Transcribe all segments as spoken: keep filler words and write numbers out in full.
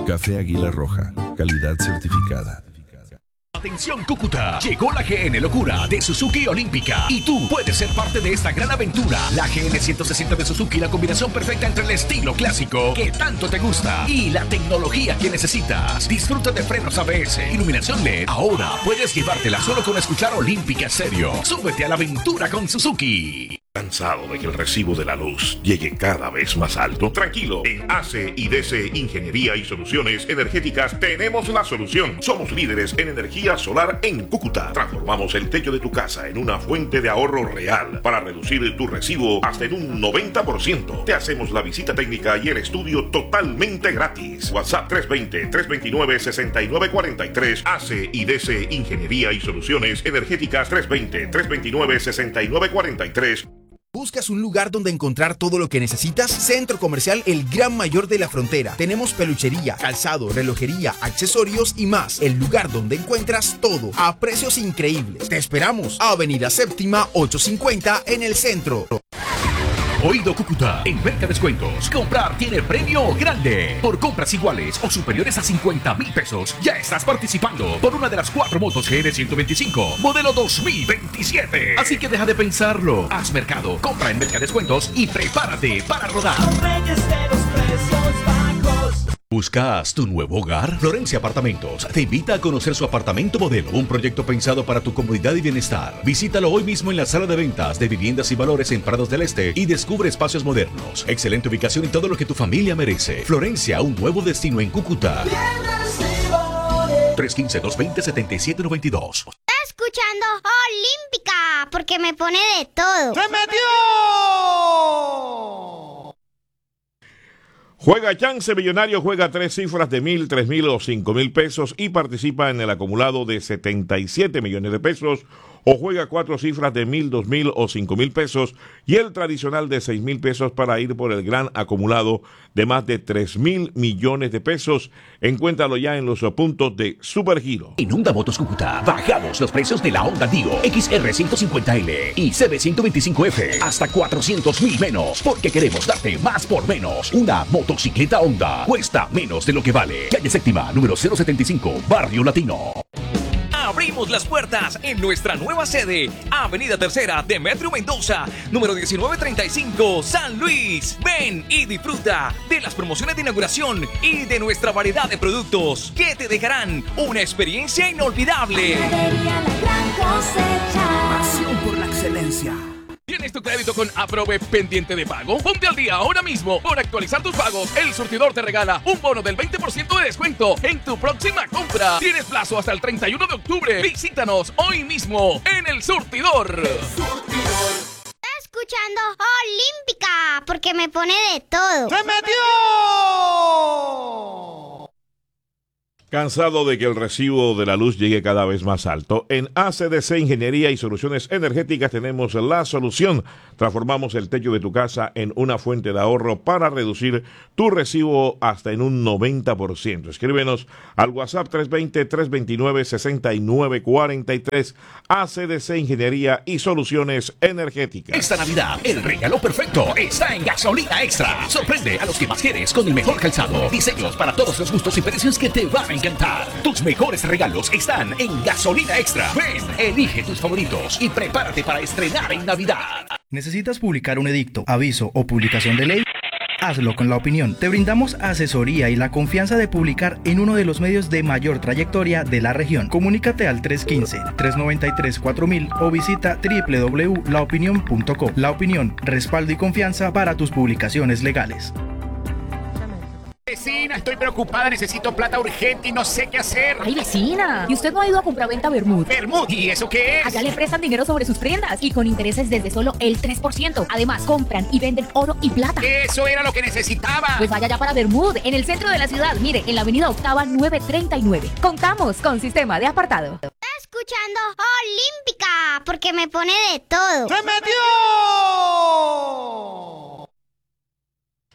Café Águila Roja, calidad certificada. Atención Cúcuta, llegó la G N Locura de Suzuki Olímpica y tú puedes ser parte de esta gran aventura. La G N ciento sesenta de Suzuki, la combinación perfecta entre el estilo clásico que tanto te gusta y la tecnología que necesitas. Disfruta de frenos A B S, iluminación L E D. Ahora puedes llevártela solo con escuchar Olímpica Stereo. Súbete a la aventura con Suzuki. ¿Cansado de que el recibo de la luz llegue cada vez más alto? Tranquilo, en A C y D C Ingeniería y Soluciones Energéticas tenemos la solución. Somos líderes en energía solar en Cúcuta. Transformamos el techo de tu casa en una fuente de ahorro real para reducir tu recibo hasta en un noventa por ciento. Te hacemos la visita técnica y el estudio totalmente gratis. WhatsApp tres dos cero, tres dos nueve, seis nueve cuatro tres. A C y D C Ingeniería y Soluciones Energéticas tres dos cero, tres dos nueve, seis nueve cuatro tres. ¿Buscas un lugar donde encontrar todo lo que necesitas? Centro Comercial El Gran Mayor de la Frontera. Tenemos peluchería, calzado, relojería, accesorios y más. El lugar donde encuentras todo a precios increíbles. Te esperamos. Avenida Séptima ochocientos cincuenta en el centro. Oído Cúcuta, en Merca Descuentos, comprar tiene premio grande. Por compras iguales o superiores a cincuenta mil pesos, ya estás participando por una de las cuatro motos G N ciento veinticinco, modelo dos mil veintisiete. Así que deja de pensarlo, haz mercado, compra en Merca Descuentos y prepárate para rodar. ¿Buscas tu nuevo hogar? Florencia Apartamentos te invita a conocer su apartamento modelo, un proyecto pensado para tu comodidad y bienestar. Visítalo hoy mismo en la sala de ventas de viviendas y valores en Prados del Este y descubre espacios modernos, excelente ubicación y todo lo que tu familia merece. Florencia, un nuevo destino en Cúcuta. tres uno cinco, dos dos cero, siete siete nueve dos. Está escuchando Olímpica porque me pone de todo. ¡Se metió! Juega Chance Millonario, juega tres cifras de mil, tres mil o cinco mil pesos y participa en el acumulado de setenta y siete millones de pesos, o juega cuatro cifras de mil, dos mil o cinco mil pesos y el tradicional de seis mil pesos para ir por el gran acumulado de más de tres mil millones de pesos. Encuéntralo ya en los puntos de Supergiro. En Honda Motos Cúcuta bajamos los precios de la Honda Dio X R ciento cincuenta L y C B ciento veinticinco F hasta cuatrocientos mil menos, porque queremos darte más por menos. Una motocicleta Honda cuesta menos de lo que vale. Calle Séptima, número cero setenta y cinco, Barrio Latino. Abrimos las puertas en nuestra nueva sede, Avenida Tercera de Metro Mendoza, número diecinueve treinta y cinco, San Luis. Ven y disfruta de las promociones de inauguración y de nuestra variedad de productos que te dejarán una experiencia inolvidable. Pasión por la excelencia. ¿Tienes tu crédito con Aprove pendiente de pago? Ponte al día ahora mismo. Por actualizar tus pagos, el surtidor te regala un bono del veinte por ciento de descuento en tu próxima compra. Tienes plazo hasta el treinta y uno de octubre. Visítanos hoy mismo en el surtidor. El surtidor. Está escuchando Olímpica porque me pone de todo. ¡Se metió! ¿Cansado de que el recibo de la luz llegue cada vez más alto? En A C D C Ingeniería y Soluciones Energéticas tenemos la solución. Transformamos el techo de tu casa en una fuente de ahorro para reducir tu recibo hasta en un noventa por ciento. Escríbenos al WhatsApp tres dos cero, tres dos nueve, seis nueve cuatro tres. A C D C Ingeniería y Soluciones Energéticas. Esta Navidad, el regalo perfecto está en Gasolina Extra. Sorprende a los que más quieres con el mejor calzado, diseños para todos los gustos y precios que te van a encantar. Tus mejores regalos están en Gasolina Extra. Ven, elige tus favoritos y prepárate para estrenar en Navidad. ¿Necesitas publicar un edicto, aviso o publicación de ley? Hazlo con La Opinión. Te brindamos asesoría y la confianza de publicar en uno de los medios de mayor trayectoria de la región. Comunícate al tres uno cinco, tres nueve tres, cuatro mil o visita doble u doble u doble u punto la opinión punto co. La Opinión, respaldo y confianza para tus publicaciones legales. Vecina, estoy preocupada, necesito plata urgente y no sé qué hacer. Ay, vecina, ¿y usted no ha ido a compraventa Bermud? ¿Bermud? ¿Y eso qué es? Allá le prestan dinero sobre sus prendas y con intereses desde solo el tres por ciento. Además, compran y venden oro y plata. Eso era lo que necesitaba. Pues vaya ya para Bermud, en el centro de la ciudad. Mire, en la avenida Octava nueve treinta y nueve. Contamos con sistema de apartado. Está escuchando Olímpica porque me pone de todo. ¡Se metió!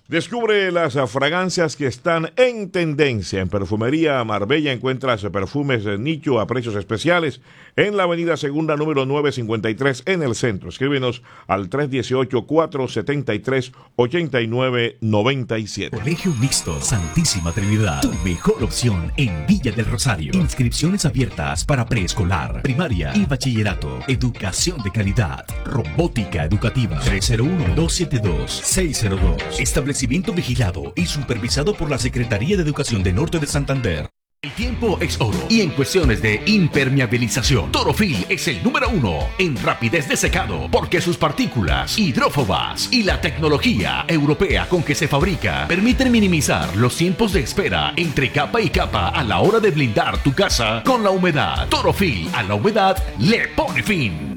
Descubre las fragancias que están en tendencia. En Perfumería Marbella encuentras perfumes de nicho a precios especiales en la avenida Segunda número novecientos cincuenta y tres en el centro. Escríbenos al tres uno ocho, cuatro siete tres, ocho nueve nueve siete. Colegio Mixto Santísima Trinidad, tu mejor opción en Villa del Rosario. Inscripciones abiertas para preescolar, primaria y bachillerato. Educación de calidad. Robótica educativa. tres cero uno, dos siete dos, seis cero dos. Establecimiento vigilado y supervisado por la Secretaría de Educación de Norte de Santander. El tiempo es oro y en cuestiones de impermeabilización, Torofil es el número uno en rapidez de secado porque sus partículas hidrófobas y la tecnología europea con que se fabrica permiten minimizar los tiempos de espera entre capa y capa a la hora de blindar tu casa con la humedad. Torofil a la humedad le pone fin.